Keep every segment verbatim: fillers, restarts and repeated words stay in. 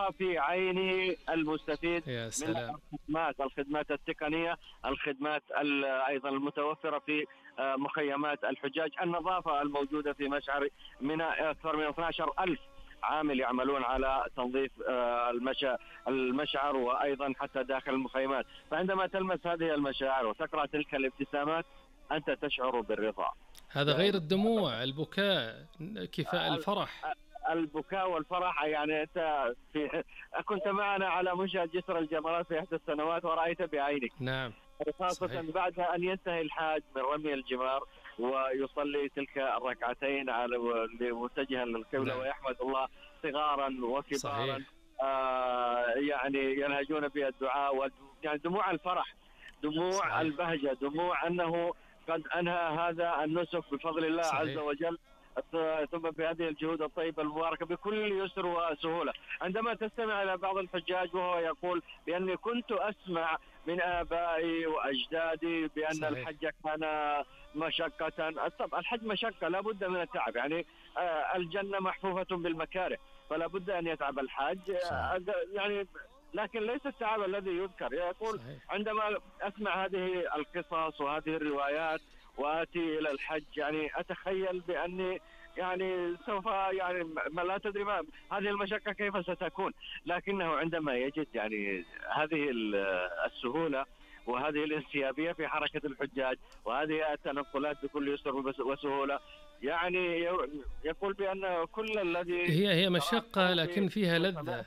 يرى في عينه المستفيد يا من سلام. الخدمات الخدمات التقنية، الخدمات أيضا المتوفرة في مخيمات الحجاج، النظافة الموجودة في مشعر منى، أكثر من اثني عشر ألف عامل يعملون على تنظيف المشعر وأيضا حتى داخل المخيمات. فعندما تلمس هذه المشاعر وتقرأ تلك الابتسامات أنت تشعر بالرضا. هذا غير الدموع، البكاء، كفاء الفرح. البكاء والفرح. يعني أنت في كنت معنا على منشأة جسر الجمرات في إحدى السنوات ورأيت بعينك. نعم خاصة صحيح. بعد أن ينتهي الحاج من رمي الجمار ويصلي تلك الركعتين على متجها للقبلة، نعم. ويحمد الله صغارا وكبارا. صحيح. آه يعني ينهجون بالدعاء، يعني دموع الفرح، دموع صحيح. البهجة، دموع أنه قد أنهى هذا النسك بفضل الله صحيح. عز وجل، ثم بهذه الجهود الطيبة المباركة بكل يسر وسهولة. عندما تستمع إلى بعض الحجاج وهو يقول بأني كنت أسمع من آبائي وأجدادي بأن صحيح. الحج كان مشقة. طبعا الحج مشقة، لا بد من التعب، يعني الجنة محفوفة بالمكاره، فلا بد أن يتعب الحاج. يعني لكن ليس التعب الذي يذكر. يقول صحيح. عندما أسمع هذه القصص وهذه الروايات وآتي إلى الحج، يعني أتخيل بأني يعني سوف يعني ما لا تدري ما هذه المشقة كيف ستكون، لكنه عندما يجد يعني هذه السهولة وهذه الانسيابية في حركة الحجاج وهذه التنقلات بكل يسر وسهولة، يعني يقول بأن كل الذي هي هي مشقة لكن فيها لذة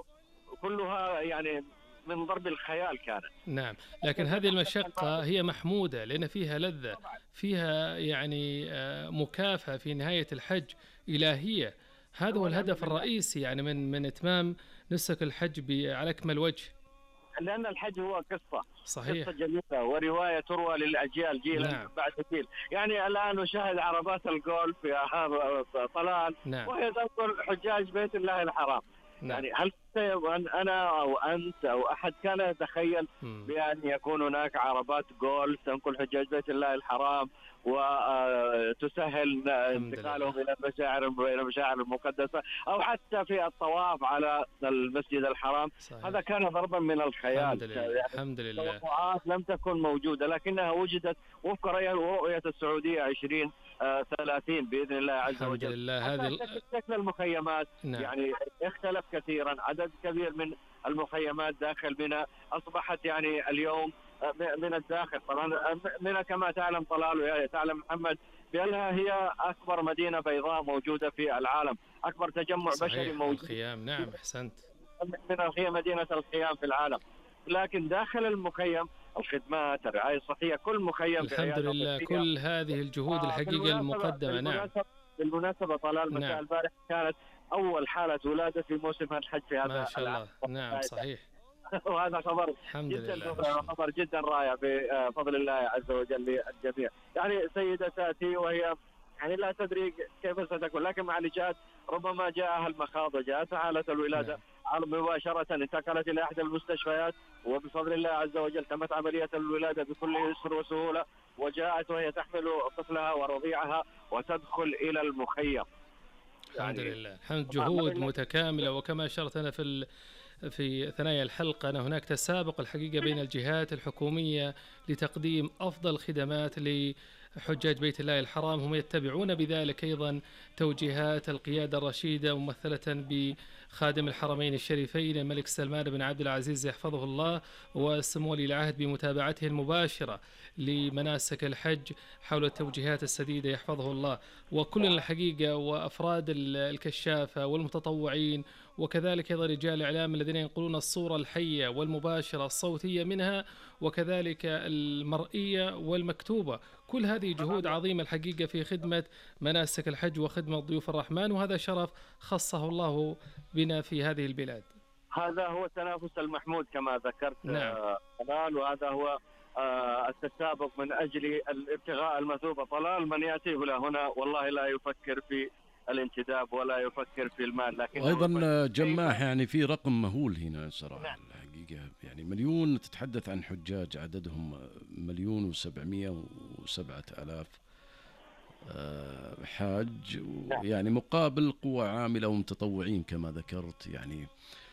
كلها يعني من ضرب الخيال كانت. نعم، لكن هذه المشقة هي محمودة لأن فيها لذة، فيها يعني مكافأة في نهاية الحج إلهية. هذا هو الهدف الرئيسي يعني من من إتمام نسك الحج على أكمل وجه. لأن الحج هو قصة صحيح. قصة جميلة ورواية تروى للأجيال جيلا نعم. بعد جيل. يعني الآن نشاهد عربات الجولف في طلال نعم. وهي تنقل حجاج بيت الله الحرام. نعم. يعني هل أنا أو أنت أو أحد كان يتخيل بأن يكون هناك عربات جولف تنقل حجاج بيت الله الحرام وتسهل انتقالهم إلى المشاعر إلى المشاعر المقدسة، أو حتى في الطواف على المسجد الحرام؟ صحيح. هذا كان ضربا من الخيال. الحمد لله. يعني الحمد لله. توقعات لم تكن موجودة لكنها وجدت وفق رؤية السعودية عشرين ثلاثين بإذن الله عز الحمد وجل. لله. هذه شكل المخيمات نعم. يعني اختلف كثيرا، عدد كبير من المخيمات داخل منى أصبحت يعني اليوم من الداخل. طبعا منى كما تعلم طلال ويا تعلم محمد بأنها هي أكبر مدينة بيضاء موجودة في العالم، أكبر تجمع بشري موجود. الخيام. نعم أحسنت. منى هي مدينة الخيام في العالم، لكن داخل المخيم الخدمات، الرعاية الصحية، كل مخيم الحمد لله كل هذه الجهود آه الحقيقة المقدمة. نعم. بالمناسبة طلال مساء نعم. البارح كانت أول حالة ولادة في موسم الحج في هذا ما شاء الله. نعم صحيح. وهذا خبر جدا خبر جدا رائع بفضل الله عز وجل للجميع. يعني سيدة تأتي وهي يعني لا تدري كيف ستكون، لكن مع الإجهاد ربما جاءها المخاض وجاءتها حالة الولادة نعم. مباشرة انتقلت إلى أحد المستشفيات وبفضل الله عز وجل تمت عملية الولادة بكل يسر وسهولة، وجاءت وهي تحمل طفلها ورضيعها وتدخل إلى المخيم. الحمد يعني لله. الحمد جهود متكاملة، وكما أشرت أنا في في ثنايا الحلقة أن هناك تسابق الحقيقة بين الجهات الحكومية لتقديم أفضل خدمات لحجاج بيت الله الحرام. هم يتبعون بذلك أيضا توجيهات القيادة الرشيدة ممثلة بخادم الحرمين الشريفين الملك سلمان بن عبد العزيز يحفظه الله وسمو ولي العهد بمتابعته المباشرة لمناسك الحج حول التوجيهات السديدة يحفظه الله. وكل الحقيقة وأفراد الكشافة والمتطوعين وكذلك أيضا رجال الإعلام الذين ينقلون الصورة الحية والمباشرة الصوتية منها وكذلك المرئية والمكتوبة، كل هذه جهود عظيمة الحقيقة في خدمة مناسك الحج وخدمة ضيوف الرحمن، وهذا شرف خصه الله بنا في هذه البلاد. هذا هو التنافس المحمود كما ذكرت. نعم. طلال، وهذا هو التسابق من أجل الابتغاء المثوبة. طلال من يأتي إلى هنا والله لا يفكر في الانتداب ولا يفكر في المال، لكن أيضا جماح يعني في رقم مهول هنا صراحة. نعم. الحقيقة يعني مليون، تتحدث عن حجاج عددهم مليون وسبعمية وسبعة آلاف حاج، يعني مقابل قوى عاملة ومتطوعين كما ذكرت. يعني